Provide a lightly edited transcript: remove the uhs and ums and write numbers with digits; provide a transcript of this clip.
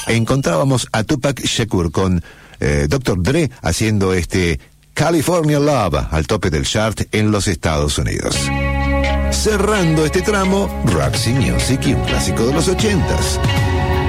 encontrábamos a Tupac Shakur con Dr. Dre haciendo este California Love al tope del chart en los Estados Unidos. Cerrando este tramo, Roxy Music y un clásico de los 80s.